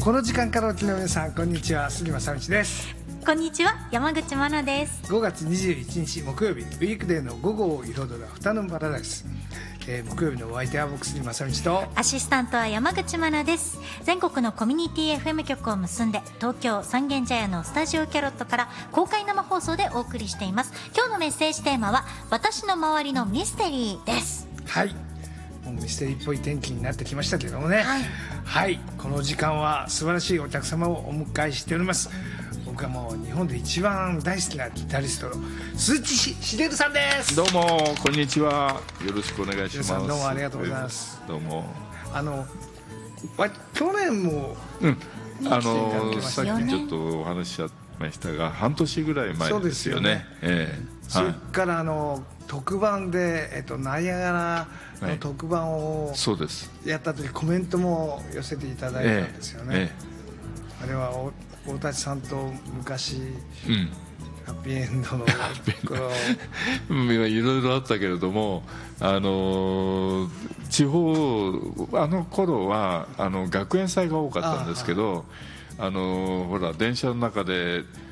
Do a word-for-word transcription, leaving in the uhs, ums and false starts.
この時間からお聞きの皆さん、こんにちは、杉正道です。 こんにちは、山口真奈です。 ごがつにじゅういちにち木曜日、ウィークデーの午後を彩るアフタヌーンパラダイス、えー、木曜日のお相手は僕杉正道とアシスタントは山口真奈です。全国のコミュニティ エフエム 局を結んで、東京三軒茶屋のスタジオキャロットから公開生放送でお送りしています。今日のメッセージテーマは私の周りのミステリーです。 はい、もうミステリーっぽい天気になってきましたけれどもね、はい、はい、この時間は素晴らしいお客様をお迎えしております。僕はもう日本で一番大好きなギタリストの鈴木しげるさんです。 どうもこんにちは、よろしくお願いします。 どうもありがとうございます。 どうも。 あの去年も、 うん、あのさっきちょっとお話ししましたが、半年ぐらい前ですよね。そ, よね、えー、それからあの特番で、えっと、ナイアガラの特番をやった時、はい、コメントも寄せていただいたんですよね。えーえー、あれは大立さんと昔、うん、ハッピーエンドのいろいろあったけれども、あの地方あの頃はあの学園祭が多かったんですけど、あのほら電車の中で